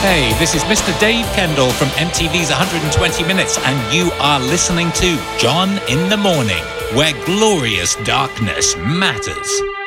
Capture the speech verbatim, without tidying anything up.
Hey, this is Mister Dave Kendall from M T V's one hundred twenty minutes, and you are listening to John in the Morning, where glorious darkness matters.